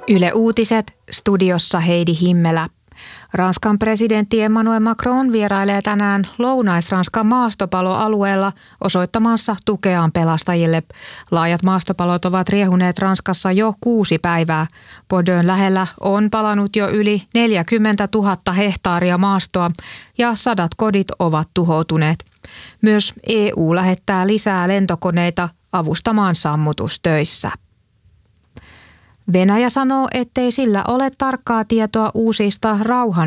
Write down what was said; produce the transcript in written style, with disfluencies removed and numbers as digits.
Yle Uutiset, studiossa Heidi Himmelä. Ranskan presidentti Emmanuel Macron vierailee tänään Lounais-Ranskan maastopaloalueella osoittamassa tukeaan pelastajille. Laajat maastopalot ovat riehuneet Ranskassa jo 6 päivää. Bordeaux'n lähellä on palanut jo yli 40 000 hehtaaria maastoa ja 100 kodit ovat tuhoutuneet. Myös EU lähettää lisää lentokoneita avustamaan sammutustöissä. Venäjä sanoo, ettei sillä ole tarkkaa tietoa uusista rauhan